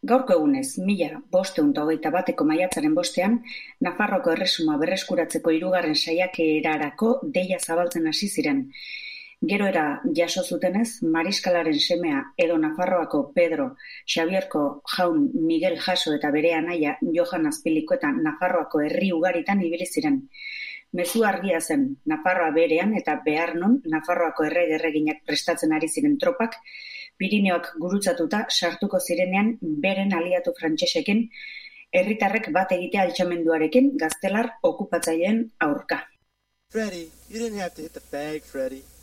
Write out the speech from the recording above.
Gaurko egunez, 1521 maiatzaren 5ean, Nafarroako erresuma berreskuratzeko 3. saiakerarako deia zabaltzen hasi ziren. Gero era jaso zutenez, mariskalaren semea edo Nafarroako Pedro, Xabierko jaun Miguel Jaso eta bere anaia Johan Azpiliko eta Nafarroako herri ugaritan ibili ziren. Mezu argia zen, Nafarroa berean eta behar non Nafarroako erreginak prestatzen ari ziren tropak, Pirineoak gurutzatuta sartuko zirenean beren aliatu frantsesekin, herritarrek bat egitea altxamenduarekin gaztelar okupatzaileen aurka. Freddy, you didn't have to hit the bag, Freddy.